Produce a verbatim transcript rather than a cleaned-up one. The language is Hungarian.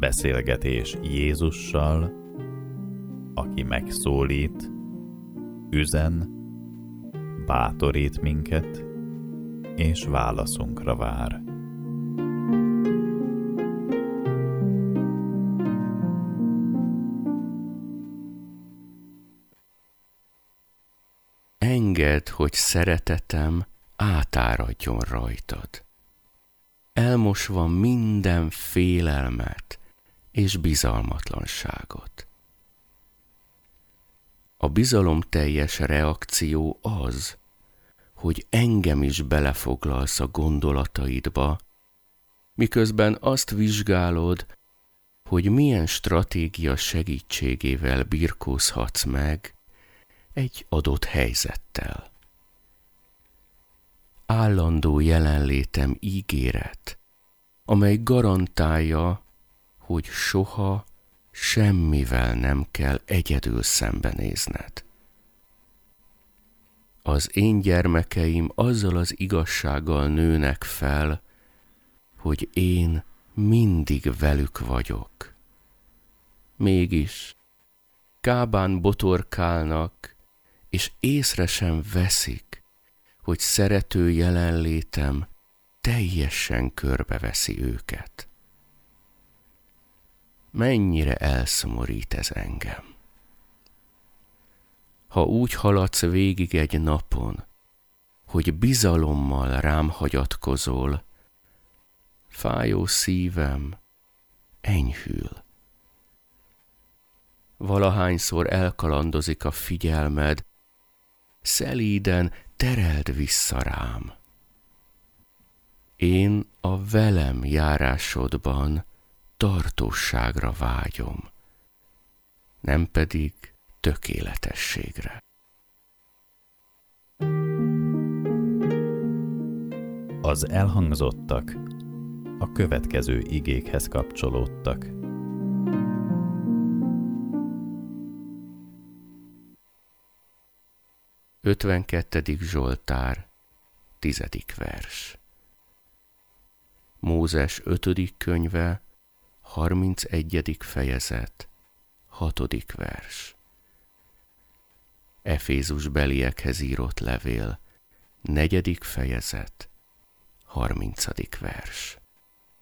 Beszélgetés Jézussal, aki megszólít, üzen, bátorít minket, és válaszunkra vár. Engedd, hogy szeretetem átáradjon rajtad, elmosva minden félelmet és bizalmatlanságot. A bizalomteljes reakció az, hogy engem is belefoglalsz a gondolataidba, miközben azt vizsgálod, hogy milyen stratégia segítségével birkózhatsz meg egy adott helyzettel. Állandó jelenlétem ígéret, amely garantálja, hogy soha semmivel nem kell egyedül szembenézned. Az én gyermekeim azzal az igazsággal nőnek fel, hogy én mindig velük vagyok. Mégis kábán botorkálnak, és észre sem veszik, hogy szerető jelenlétem teljesen körbeveszi őket. Mennyire elszomorít ez engem. Ha úgy haladsz végig egy napon, hogy bizalommal rám hagyatkozol, fájó szívem enyhül. Valahányszor elkalandozik a figyelmed, szelíden tereld vissza rám. Én a velem járásodban tartóságra vágyom, nem pedig tökéletességre. Az elhangzottak a következő igékhez kapcsolódtak. ötvenkettedik Zsoltár, tizedik vers. Mózes ötödik könyve, harmincegyedik fejezet, hatodik vers. Efézus beliekhez írott levél, negyedik fejezet, harmincadik vers.